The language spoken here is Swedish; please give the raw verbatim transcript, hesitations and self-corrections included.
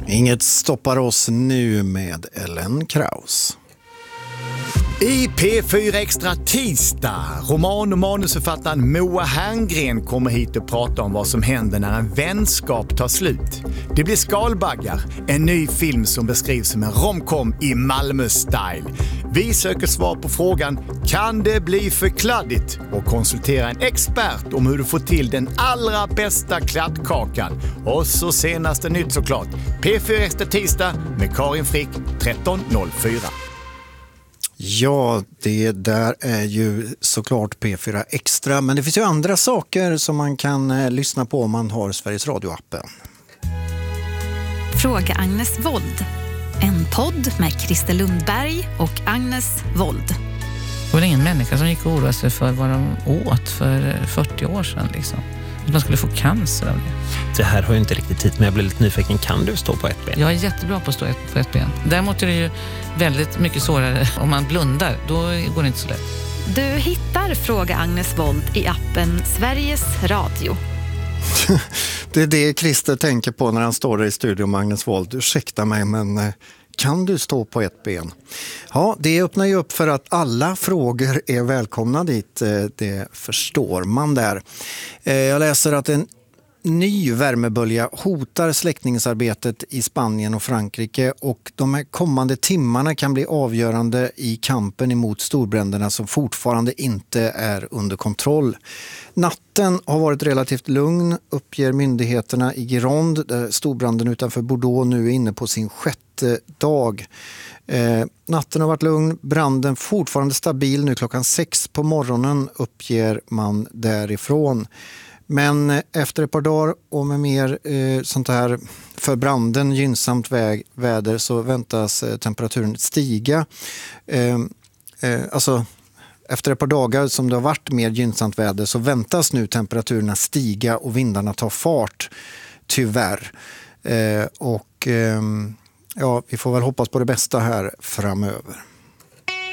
Inget stoppar oss nu med Ellen Kraus. I P fyra Extra tisdag, roman- och manusförfattaren Moa Herngren kommer hit och pratar om vad som händer när en vänskap tar slut. Det blir Skalbaggar, en ny film som beskrivs som en romcom i Malmö-style. Vi söker svar på frågan, kan det bli för kladdigt? Och konsultera en expert om hur du får till den allra bästa kladdkakan. Och så senaste nytt såklart, P fyra Extra tisdag med Karin Frick tretton noll fyra. Ja, det där är ju såklart P fyra Extra, men det finns ju andra saker som man kan eh, lyssna på om man har Sveriges Radio-appen. Fråga Agnes Wold. En podd med Christer Lundberg och Agnes Wold. Det var ingen människa som gick och oroade sig för vad de åt för fyrtio år sedan liksom. Att man skulle få cancer av det. Det här har ju inte riktigt tid, men jag blir lite nyfiken. Kan du stå på ett ben? Jag är jättebra på att stå på ett ben. Däremot är det ju väldigt mycket svårare om man blundar. Då går det inte så lätt. Du hittar Fråga Agnes Wold i appen Sveriges Radio. Det är det Christer tänker på när han står där i studion med Agnes Wold. Ursäkta mig, men eh, kan du stå på ett ben? Ja, det öppnar ju upp för att alla frågor är välkomna dit. Eh, det förstår man där. Eh, jag läser att en ny värmebölja hotar släckningsarbetet i Spanien och Frankrike, och de här kommande timmarna kan bli avgörande i kampen emot storbränderna som fortfarande inte är under kontroll. Natten har varit relativt lugn, uppger myndigheterna i Gironde, där storbranden utanför Bordeaux nu är inne på sin sjätte dag. Eh, natten har varit lugn, branden fortfarande stabil nu klockan sex på morgonen, uppger man därifrån. Men efter ett par dagar och med mer eh, sånt här för branden gynnsamt väg, väder så väntas eh, temperaturen stiga. Eh, eh, alltså efter ett par dagar som det har varit mer gynnsamt väder så väntas nu temperaturerna stiga och vindarna ta fart, tyvärr. Eh, och eh, ja, vi får väl hoppas på det bästa här framöver.